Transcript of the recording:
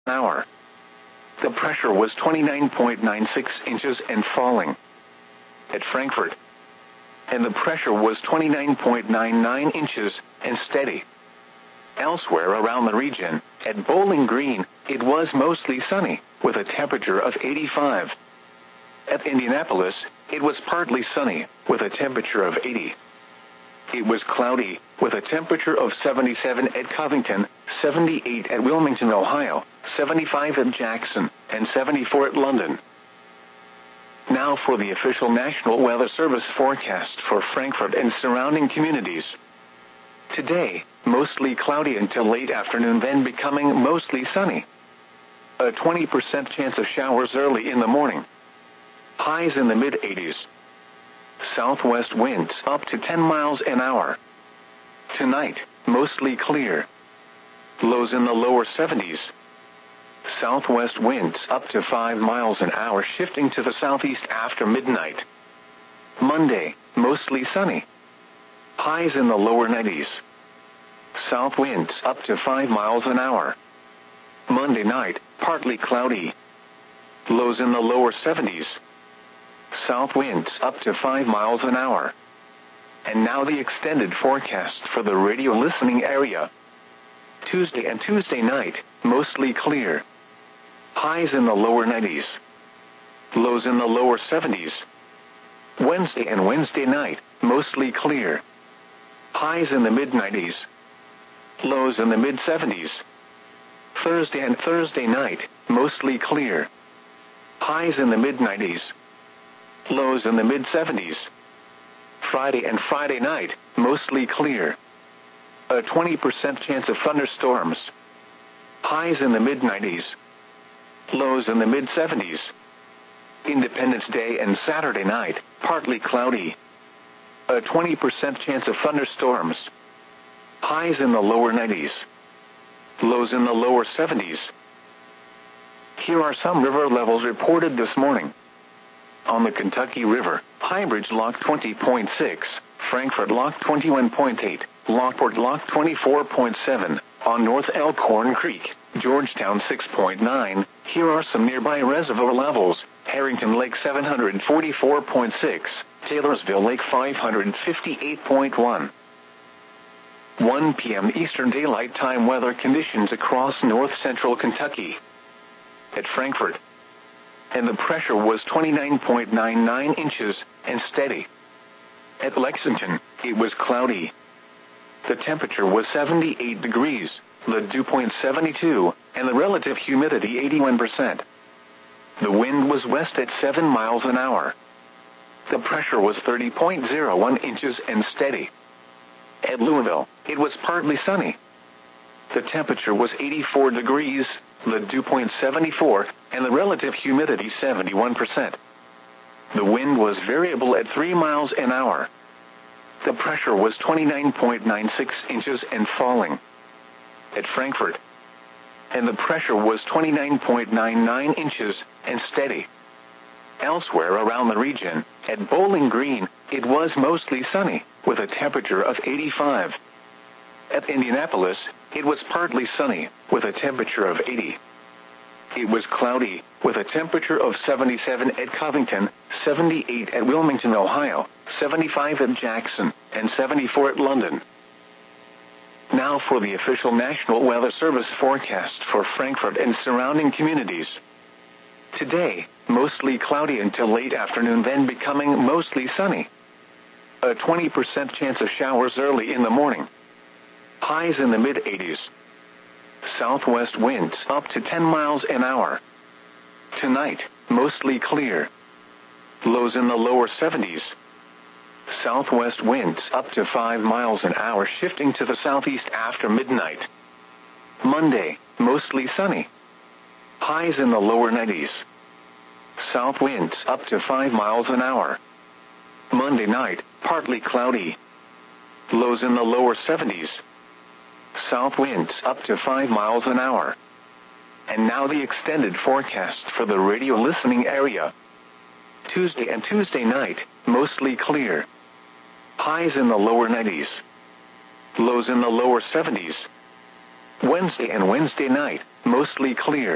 an hour. The pressure was 29.96 inches and falling. At Frankfurt. And the pressure was 29.99 inches and steady. Elsewhere around the region, at Bowling Green, it was mostly sunny, with a temperature of 85. At Indianapolis, it was partly sunny, with a temperature of 80. It was cloudy, with a temperature of 77 at Covington, 78 at Wilmington, Ohio, 75 at Jackson, and 74 at London. Now for the official National Weather Service forecast for Frankfurt and surrounding communities. Today, mostly cloudy until late afternoon, then becoming mostly sunny. A 20% chance of showers early in the morning. Highs in the mid-80s. Southwest winds up to 10 miles an hour. Tonight, mostly clear. Lows in the lower 70s. Southwest winds up to 5 miles an hour, shifting to the southeast after midnight. Monday, mostly sunny. Highs in the lower 90s. South winds up to 5 miles an hour. Monday night, partly cloudy. Lows in the lower 70s. South winds up to 5 miles an hour. And now the extended forecast for the radio listening area. Tuesday and Tuesday night, mostly clear. Highs in the lower 90s. Lows in the lower 70s. Wednesday and Wednesday night, mostly clear. Highs in the mid-90s. Lows in the mid-70s. Thursday and Thursday night, mostly clear. Highs in the mid-90s. Lows in the mid-70s. Friday and Friday night, mostly clear. A 20% chance of thunderstorms. Highs in the mid-90s. Lows in the mid-70s. Independence Day and Saturday night, partly cloudy. A 20% chance of thunderstorms. Highs in the lower 90s. Lows in the lower 70s. Here are some river levels reported this morning. On the Kentucky River, Highbridge Lock 20.6, Frankfurt Lock 21.8, Lockport Lock 24.7, on North Elkhorn Creek, Georgetown 6.9. Here are some nearby reservoir levels. Harrington Lake 744.6, Taylorsville Lake 558.1. 1 p.m. Eastern Daylight Time weather conditions across north-central Kentucky. At Frankfurt. And the pressure was 29.99 inches and steady. At Lexington, it was cloudy. The temperature was 78 degrees, the dew point 72, and the relative humidity 81%. The wind was west at 7 miles an hour. The pressure was 30.01 inches and steady. At Louisville, it was partly sunny. The temperature was 84 degrees, the dew point 74, and the relative humidity 71%. The wind was variable at 3 miles an hour. The pressure was 29.96 inches and falling. At Frankfurt. And the pressure was 29.99 inches and steady. Elsewhere around the region, at Bowling Green, it was mostly sunny, with a temperature of 85. At Indianapolis, it was partly sunny, with a temperature of 80. It was cloudy, with a temperature of 77 at Covington, 78 at Wilmington, Ohio, 75 at Jackson, and 74 at London. Now for the official National Weather Service forecast for Frankfurt and surrounding communities. Today, mostly cloudy until late afternoon, then becoming mostly sunny. A 20% chance of showers early in the morning. Highs in the mid-80s. Southwest winds up to 10 miles an hour. Tonight, mostly clear. Lows in the lower 70s. Southwest winds up to 5 miles an hour, shifting to the southeast after midnight. Monday, mostly sunny. Highs in the lower 90s. South winds up to 5 miles an hour. Monday night, partly cloudy. Lows in the lower 70s. South winds up to 5 miles an hour. And now the extended forecast for the radio listening area. Tuesday and Tuesday night, mostly clear. Highs in the lower 90s. Lows in the lower 70s. Wednesday and Wednesday night, mostly clear.